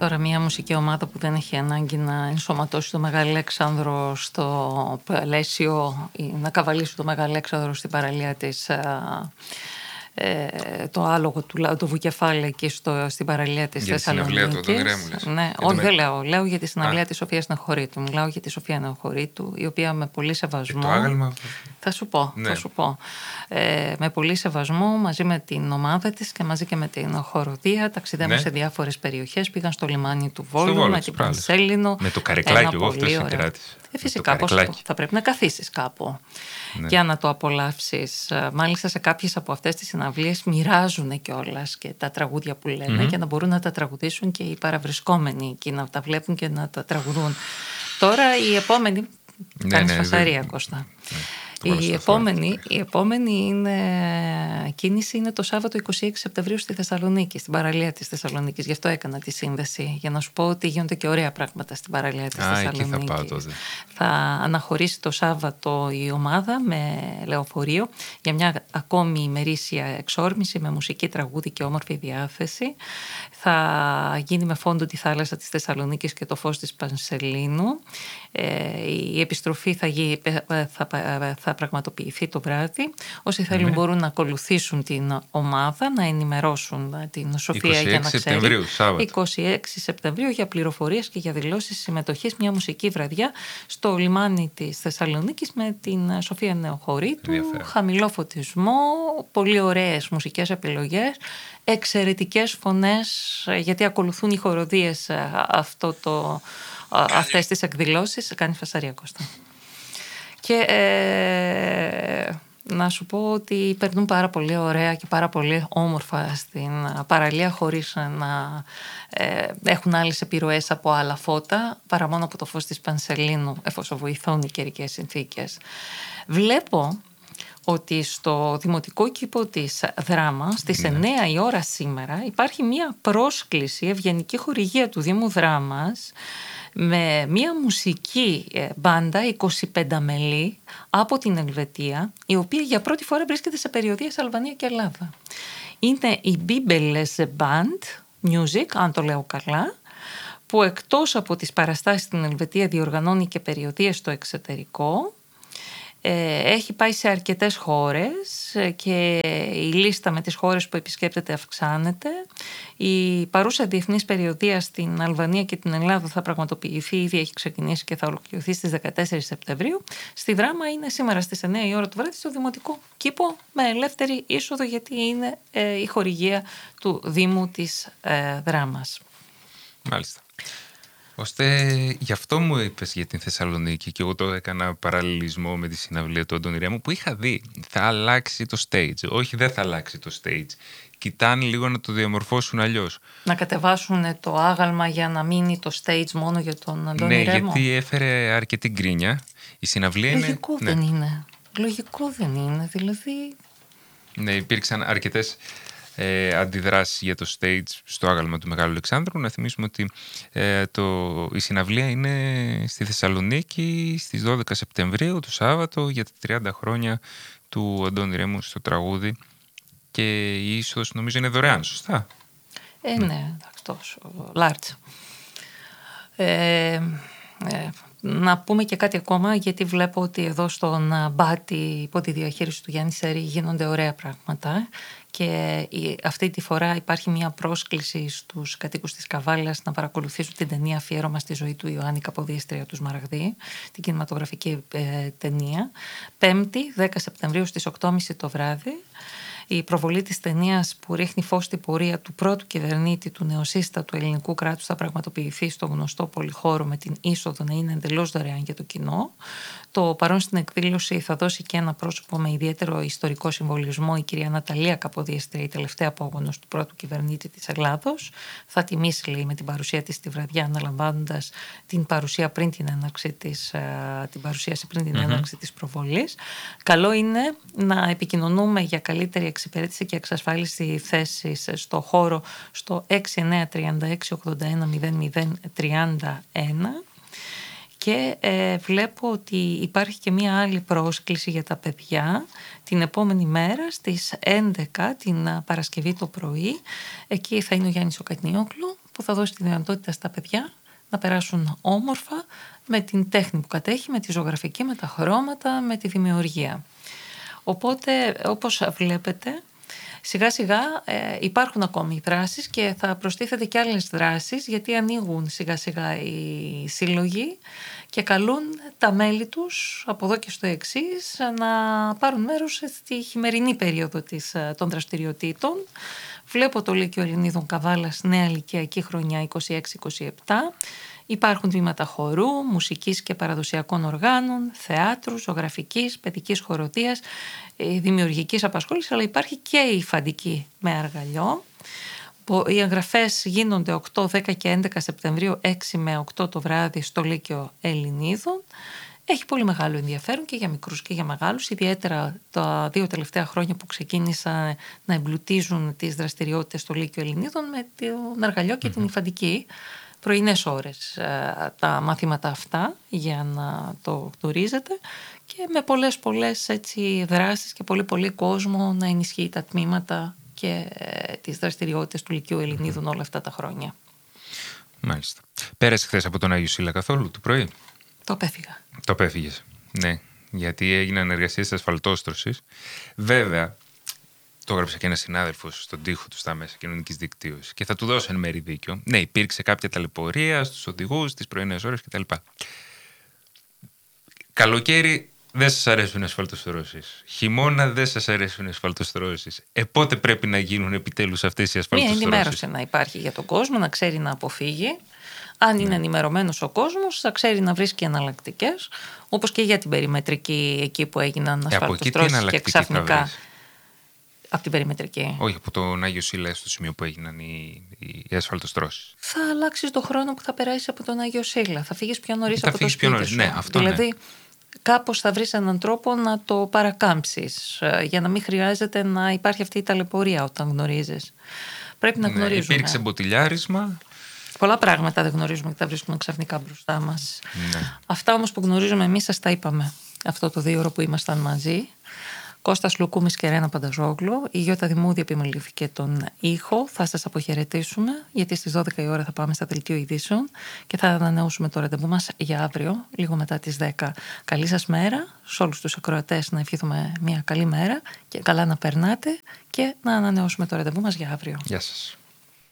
Τώρα μια μουσική ομάδα που δεν έχει ανάγκη να ενσωματώσει το Μεγαλέξανδρο στο πλαίσιο ή να καβαλήσει το Μεγαλέξανδρο στην παραλία της, το άλογο του Λάδοβου κεφάλαιο εκεί στην παραλία της Θεσσαλονίκης. Για την συναυλία του Αντώνη Ρέμου. Ναι, όχι, δεν λέω για τη συναυλία της Σοφίας Νεοχωρήτου. Μιλάω για τη Σοφία Νεοχωρήτου, η οποία με πολύ σεβασμό. Το άγαλμα. Θα σου πω. Με πολύ σεβασμό, μαζί με την ομάδα της και μαζί και με την χοροδία, ταξιδεύουν σε διάφορες περιοχές. Πήγαν στο λιμάνι του Βόλου, με την Πανσέλινο. Με το καρεκλάκι, εγώ αυτό είσαι κεράτης. Φυσικά, θα πρέπει να καθίσεις κάπου για να το απολαύσεις. Μάλιστα σε κάποιες από αυτές τις συναυλίες μοιράζουν κιόλας και τα τραγούδια που λένε για να μπορούν να τα τραγουδήσουν και οι παραβρισκόμενοι εκεί, να τα βλέπουν και να τα τραγουδούν. Τώρα η επόμενη... Κάνεις φασαρία, Κώστα. Η επόμενη κίνηση είναι το Σάββατο 26 Σεπτεμβρίου στη Θεσσαλονίκη, στην παραλία της Θεσσαλονίκης. Γι' αυτό έκανα τη σύνδεση, για να σου πω ότι γίνονται και ωραία πράγματα στην παραλία της Θεσσαλονίκης. Εκεί θα πάω τότε. Θα αναχωρήσει το Σάββατο η ομάδα με λεωφορείο για μια ακόμη ημερήσια εξόρμηση με μουσική, τραγούδι και όμορφη διάθεση. Θα γίνει με φόντο τη θάλασσα της Θεσσαλονίκης και το φως της Πανσελίνου. Η επιστροφή θα πραγματοποιηθεί το βράδυ. Όσοι θέλουν μπορούν να ακολουθήσουν την ομάδα, να ενημερώσουν την Σοφία για να ξέρει. 26 Σεπτεμβρίου για πληροφορίες και για δηλώσεις συμμετοχής, μια μουσική βραδιά στο λιμάνι της Θεσσαλονίκης με την Σοφία Νεοχωρήτου. Χαμηλό φωτισμό, πολύ ωραίες μουσικές επιλογές, εξαιρετικές φωνές, γιατί ακολουθούν οι χοροδίες αυτές τις εκδηλώσεις. Κάνει φασαρία, Κώστα. Και να σου πω ότι περνούν πάρα πολύ ωραία και πάρα πολύ όμορφα στην παραλία, χωρίς να έχουν άλλες επιρροές από άλλα φώτα, παρά μόνο από το φως της Πανσελίνου, εφόσον βοηθούν οι καιρικές συνθήκες. Βλέπω ότι στο Δημοτικό Κήπο της Δράμας στις 9 η ώρα σήμερα υπάρχει μια πρόσκληση, ευγενική χορηγία του Δήμου Δράμας, με μια μουσική μπάντα 25 μελή από την Ελβετία, η οποία για πρώτη φορά βρίσκεται σε περιοδίες Αλβανία και Ελλάδα. Είναι η Bibel's Band Music, αν το λέω καλά, που εκτός από τις παραστάσεις στην Ελβετία διοργανώνει και περιοδίες στο εξωτερικό. Έχει πάει σε αρκετές χώρες και η λίστα με τις χώρες που επισκέπτεται αυξάνεται. Η παρούσα διεθνής περιοδεία στην Αλβανία και την Ελλάδα θα πραγματοποιηθεί, ήδη έχει ξεκινήσει και θα ολοκληρωθεί στις 14 Σεπτεμβρίου. Στη Δράμα είναι σήμερα στις 9 η ώρα το βράδυ στο Δημοτικό Κήπο με ελεύθερη είσοδο, γιατί είναι η χορηγία του Δήμου της Δράμας. Μάλιστα. Ώστε γι' αυτό μου είπες για την Θεσσαλονίκη και εγώ το έκανα παραλληλισμό με τη συναυλία του Αντώνη Ρέμου που είχα δει. Θα αλλάξει το stage. Όχι, δεν θα αλλάξει το stage. Κοιτάνε λίγο να το διαμορφώσουν αλλιώς. Να κατεβάσουν το άγαλμα για να μείνει το stage μόνο για τον Αντώνη Ρέμο. Ναι, γιατί έφερε αρκετή γκρίνια. Η συναυλία Λογικό δεν είναι. Λογικό δεν είναι, δηλαδή. Ναι, υπήρξαν αρκετές αντιδράσεις για το stage στο άγαλμα του Μεγάλου Αλεξάνδρου. Να θυμίσουμε ότι η συναυλία είναι στη Θεσσαλονίκη στις 12 Σεπτεμβρίου, το Σάββατο, για τα 30 χρόνια του Αντώνη Ρέμου στο τραγούδι, και η είσοδος νομίζω είναι δωρεάν, σωστά? Ναι, τόσο large. Να πούμε και κάτι ακόμα, γιατί βλέπω ότι εδώ στον Μπάτι υπό τη διαχείριση του Γιάννη Σέρη γίνονται ωραία πράγματα και αυτή τη φορά υπάρχει μια πρόσκληση στους κατοίκους της Καβάλας να παρακολουθήσουν την ταινία αφιέρωμα στη ζωή του Ιωάννη Καποδίστρια του Σμαραγδί, την κινηματογραφική ταινία, 5η 10 Σεπτεμβρίου στις 8.30 το βράδυ. Η προβολή της ταινίας που ρίχνει φως στην πορεία του πρώτου κυβερνήτη του νεοσύστατου ελληνικού κράτους θα πραγματοποιηθεί στο γνωστό πολυχώρο, με την είσοδο να είναι εντελώς δωρεάν για το κοινό. Το παρόν στην εκδήλωση θα δώσει και ένα πρόσωπο με ιδιαίτερο ιστορικό συμβολισμό, η κυρία Ναταλία Καποδίστρια, η τελευταία απόγονος του πρώτου κυβερνήτη της Ελλάδος. Θα τιμήσει, λέει, με την παρουσία της τη βραδιά, αναλαμβάνοντας την παρουσία πριν την έναρξη της προβολής. Καλό είναι να επικοινωνούμε για καλύτερη εξυπηρέτηση και εξασφάλιση θέσης στο χώρο στο 6936810031 και βλέπω ότι υπάρχει και μία άλλη πρόσκληση για τα παιδιά την επόμενη μέρα στις 11 την Παρασκευή το πρωί. Εκεί θα είναι ο Γιάννης ο Κατνιόκλου που θα δώσει τη δυνατότητα στα παιδιά να περάσουν όμορφα με την τέχνη που κατέχει, με τη ζωγραφική, με τα χρώματα, με τη δημιουργία. Οπότε, όπως βλέπετε, σιγά σιγά υπάρχουν ακόμη δράσεις και θα προστίθεται και άλλες δράσεις, γιατί ανοίγουν σιγά σιγά οι σύλλογοι και καλούν τα μέλη τους από εδώ και στο εξής να πάρουν μέρος στη χειμερινή περίοδο των δραστηριοτήτων. Βλέπω το Λύκειο Ελληνίδων Καβάλας, νέα ηλικιακή χρονιά 26-27. Υπάρχουν τμήματα χορού, μουσικής και παραδοσιακών οργάνων, θεάτρου, ζωγραφικής, παιδικής χοροδίας, δημιουργικής απασχόλησης, αλλά υπάρχει και η υφαντική με αργαλιό. Οι εγγραφές γίνονται 8, 10 και 11 Σεπτεμβρίου, 6 με 8 το βράδυ στο Λύκειο Ελληνίδων. Έχει πολύ μεγάλο ενδιαφέρον και για μικρούς και για μεγάλους, ιδιαίτερα τα 2 τελευταία χρόνια που ξεκίνησαν να εμπλουτίζουν τις δραστηριότητες στο Λύκειο Ελληνίδων με τον αργαλιό και την υφαντική. Πρωινές ώρες τα μαθήματα αυτά για να το γνωρίζετε και με πολλές έτσι δράσεις και πολύ κόσμο να ενισχύει τα τμήματα και τις δραστηριότητες του Λυκείου Ελληνίδων όλα αυτά τα χρόνια. Μάλιστα. Πέρασε χθες από τον Άγιο Σύλλα καθόλου το πρωί? Το απέφυγα. Το απέφυγες, ναι, γιατί έγιναν εργασίες ασφαλτόστρωσης. Βέβαια, το έγραψε και ένας συνάδελφος στον τοίχο του στα μέσα κοινωνικής δικτύωσης και θα του δώσω εν μέρει δίκιο. Ναι, υπήρξε κάποια ταλαιπωρία στους οδηγούς, τις πρωινές ώρες κτλ. Καλοκαίρι δεν σας αρέσουν οι ασφαλτοστρώσεις. Χειμώνα δεν σας αρέσουν οι ασφαλτοστρώσεις. Πότε πρέπει να γίνουν επιτέλους αυτές οι ασφαλτοστρώσεις? Μια ενημέρωση να υπάρχει για τον κόσμο, να ξέρει να αποφύγει. Αν είναι ενημερωμένος ο κόσμος, θα ξέρει να βρίσκει εναλλακτικές, όπως και για την περιμετρική εκεί που έγιναν ασφαλτοστρώσεις και ξαφνικά. Από την περιμετρική. Όχι, από τον Άγιο Σύλλα στο σημείο που έγιναν οι ασφαλτοστρώσεις. Θα αλλάξεις το χρόνο που θα περάσεις από τον Άγιο Σύλλα. Θα φύγεις πιο νωρίς από το σπίτι σου. Ναι, αυτό δηλαδή, ναι. Κάπως θα βρεις έναν τρόπο να το παρακάμψεις, για να μην χρειάζεται να υπάρχει αυτή η ταλαιπωρία όταν γνωρίζεις. Πρέπει να γνωρίζουμε. Υπήρξε μποτιλιάρισμα. Πολλά πράγματα δεν γνωρίζουμε και τα βρίσκουμε ξαφνικά μπροστά μας. Ναι. Αυτά όμως που γνωρίζουμε εμείς σας τα είπαμε αυτό το 2ωρο που ήμασταν μαζί. Κώστας Λουκούμης και Ρένα Πανταζόγλου. Η Γιώτα Δημούδη επιμελήθηκε τον ήχο. Θα σας αποχαιρετήσουμε, γιατί στις 12 η ώρα θα πάμε στα δελτίο ειδήσεων και θα ανανεώσουμε το ραντεβού μας για αύριο, λίγο μετά τις 10. Καλή σας μέρα, σε όλους τους ακροατές να ευχηθούμε μια καλή μέρα και καλά να περνάτε και να ανανεώσουμε το ραντεβού μας για αύριο. Γεια σας.